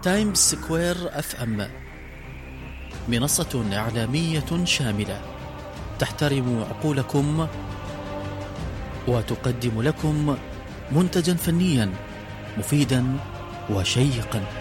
تايمز سكوير FM منصة إعلامية شاملة تحترم عقولكم وتقدم لكم منتجا فنيا مفيدا وشيقا.